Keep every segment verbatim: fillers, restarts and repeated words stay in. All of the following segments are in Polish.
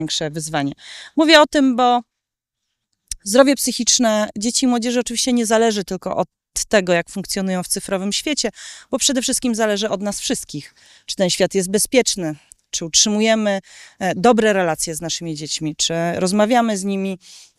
największe wyzwanie. Mówię o tym, bo zdrowie psychiczne dzieci i młodzieży oczywiście nie zależy tylko od tego, jak funkcjonują w cyfrowym świecie, bo przede wszystkim zależy od nas wszystkich. Czy ten świat jest bezpieczny, czy utrzymujemy dobre relacje z naszymi dziećmi, czy rozmawiamy z nimi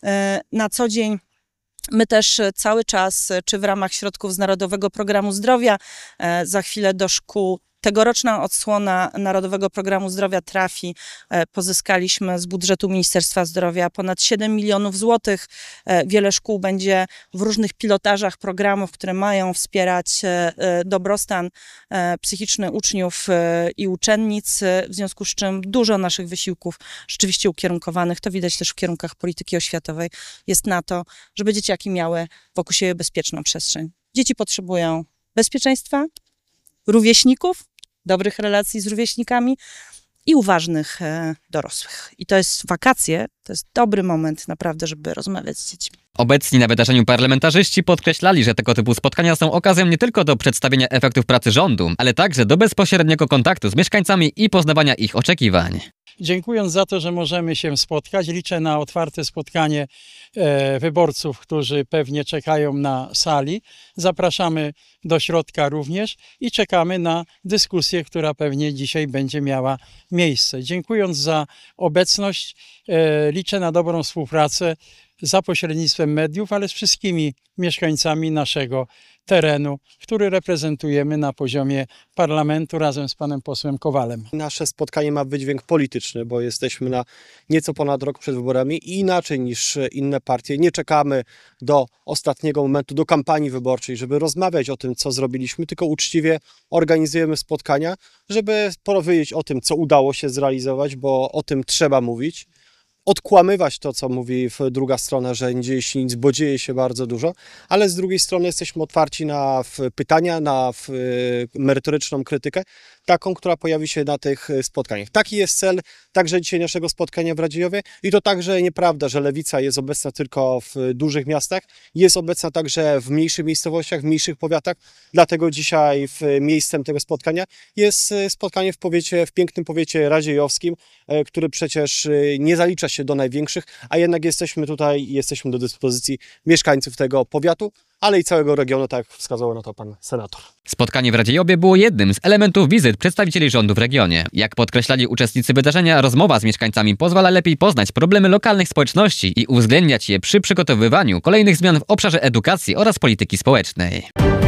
na co dzień. My też cały czas, czy w ramach środków z Narodowego Programu Zdrowia, za chwilę do szkół, tegoroczna odsłona Narodowego Programu Zdrowia trafi. Pozyskaliśmy z budżetu Ministerstwa Zdrowia ponad siedem milionów złotych. Wiele szkół będzie w różnych pilotażach programów, które mają wspierać dobrostan psychiczny uczniów i uczennic, w związku z czym dużo naszych wysiłków rzeczywiście ukierunkowanych, to widać też w kierunkach polityki oświatowej, jest na to, żeby dzieciaki miały wokół siebie bezpieczną przestrzeń. Dzieci potrzebują bezpieczeństwa, rówieśników, dobrych relacji z rówieśnikami i uważnych e, dorosłych. I to jest wakacje, to jest dobry moment naprawdę, żeby rozmawiać z dziećmi. Obecni na wydarzeniu parlamentarzyści podkreślali, że tego typu spotkania są okazją nie tylko do przedstawienia efektów pracy rządu, ale także do bezpośredniego kontaktu z mieszkańcami i poznawania ich oczekiwań. Dziękując za to, że możemy się spotkać, liczę na otwarte spotkanie e, wyborców, którzy pewnie czekają na sali. Zapraszamy do środka również i czekamy na dyskusję, która pewnie dzisiaj będzie miała miejsce. Dziękując za obecność, e, liczę na dobrą współpracę za pośrednictwem mediów, ale z wszystkimi mieszkańcami naszego terenu, który reprezentujemy na poziomie parlamentu razem z panem posłem Kowalem. Nasze spotkanie ma wydźwięk polityczny, bo jesteśmy na nieco ponad rok przed wyborami i inaczej niż inne partie nie czekamy do ostatniego momentu, do kampanii wyborczej, żeby rozmawiać o tym, co zrobiliśmy, tylko uczciwie organizujemy spotkania, żeby powiedzieć o tym, co udało się zrealizować, bo o tym trzeba mówić. Odkłamywać to, co mówi druga strona, że nie dzieje się nic, bo dzieje się bardzo dużo, ale z drugiej strony jesteśmy otwarci na pytania, na merytoryczną krytykę, taką, która pojawi się na tych spotkaniach. Taki jest cel także dzisiaj naszego spotkania w Radziejowie i to także nieprawda, że lewica jest obecna tylko w dużych miastach, jest obecna także w mniejszych miejscowościach, w mniejszych powiatach, dlatego dzisiaj w miejscem tego spotkania jest spotkanie w powiecie, w pięknym powiecie radziejowskim, który przecież nie zalicza się do największych, a jednak jesteśmy tutaj i jesteśmy do dyspozycji mieszkańców tego powiatu, ale i całego regionu, tak jak wskazał na to pan senator. Spotkanie w Radziejowie było jednym z elementów wizyt przedstawicieli rządu w regionie. Jak podkreślali uczestnicy wydarzenia, rozmowa z mieszkańcami pozwala lepiej poznać problemy lokalnych społeczności i uwzględniać je przy przygotowywaniu kolejnych zmian w obszarze edukacji oraz polityki społecznej.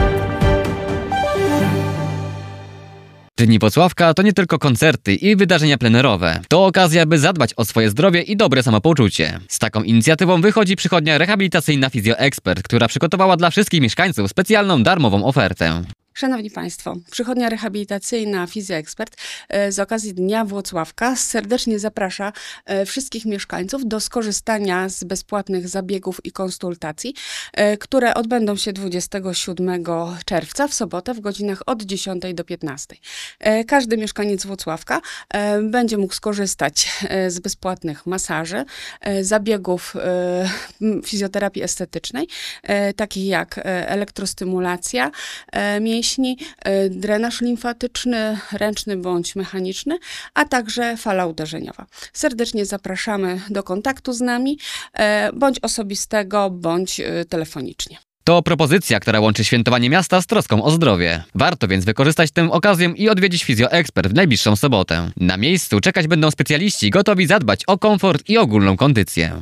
Dni Włocławka to nie tylko koncerty i wydarzenia plenerowe. To okazja, by zadbać o swoje zdrowie i dobre samopoczucie. Z taką inicjatywą wychodzi przychodnia rehabilitacyjna Fizjoekspert, która przygotowała dla wszystkich mieszkańców specjalną darmową ofertę. Szanowni Państwo, przychodnia rehabilitacyjna Fizjoekspert z okazji Dnia Włocławka serdecznie zaprasza wszystkich mieszkańców do skorzystania z bezpłatnych zabiegów i konsultacji, które odbędą się dwudziestego siódmego czerwca w sobotę w godzinach od dziesiątej do piętnastej. Każdy mieszkaniec Włocławka będzie mógł skorzystać z bezpłatnych masaży, zabiegów fizjoterapii estetycznej, takich jak elektrostymulacja mięśni, drenaż limfatyczny, ręczny bądź mechaniczny, a także fala uderzeniowa. Serdecznie zapraszamy do kontaktu z nami, bądź osobistego, bądź telefonicznie. To propozycja, która łączy świętowanie miasta z troską o zdrowie. Warto więc wykorzystać tę okazję i odwiedzić Fizjoekspert w najbliższą sobotę. Na miejscu czekać będą specjaliści gotowi zadbać o komfort i ogólną kondycję.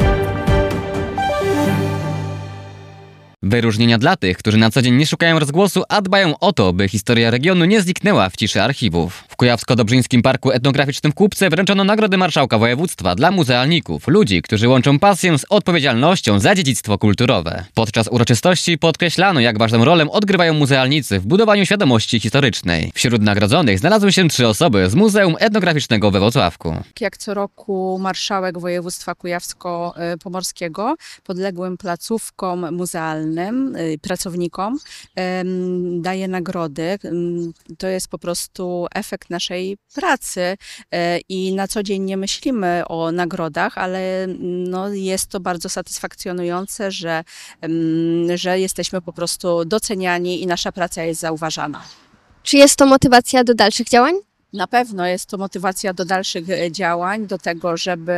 Wyróżnienia dla tych, którzy na co dzień nie szukają rozgłosu, a dbają o to, by historia regionu nie zniknęła w ciszy archiwów. W Kujawsko-Dobrzyńskim Parku Etnograficznym w Kupce wręczono nagrody marszałka województwa dla muzealników, ludzi, którzy łączą pasję z odpowiedzialnością za dziedzictwo kulturowe. Podczas uroczystości podkreślano, jak ważną rolę odgrywają muzealnicy w budowaniu świadomości historycznej. Wśród nagrodzonych znalazły się trzy osoby z Muzeum Etnograficznego we Włocławku. Jak co roku marszałek województwa kujawsko-pomorskiego podległym placówkom muzealnym, pracownikom daje nagrody. To jest po prostu efekt naszej pracy i na co dzień nie myślimy o nagrodach, ale no jest to bardzo satysfakcjonujące, że, że jesteśmy po prostu doceniani i nasza praca jest zauważana. Czy jest to motywacja do dalszych działań? Na pewno jest to motywacja do dalszych e, działań, do tego, żeby